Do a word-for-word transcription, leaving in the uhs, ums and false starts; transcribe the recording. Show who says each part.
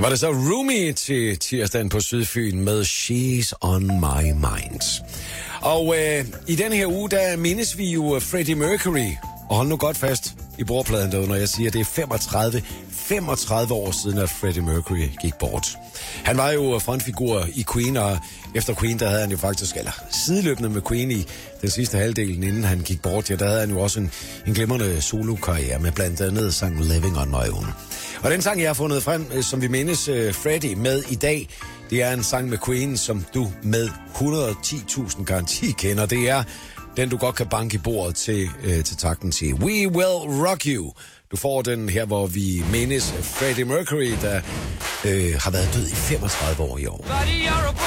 Speaker 1: var det så Rumi til tirsdagen på Sydfyn med She's on My Mind. Og øh, i den her uge, der mindes vi jo Freddie Mercury. Og hold nu godt fast i bordpladen derude, når jeg siger, at det er femogtredive, femogtredive år siden, at Freddie Mercury gik bort. Han var jo frontfigur i Queen, og efter Queen, der havde han jo faktisk, eller sideløbende med Queen i den sidste halvdel, inden han gik bort, ja, der havde han jo også en, en glimrende solo-karriere med blandt andet sangen Living on My Own. Og den sang, jeg har fundet frem, som vi mindes uh, Freddie med i dag, det er en sang med Queen, som du med et hundrede og ti tusind garanti kender. Det er den, du godt kan banke i bordet til, øh, til takten til We Will Rock You. Du får den her, hvor vi mindes Freddie Mercury, der øh, har været død i femogtredive år i år.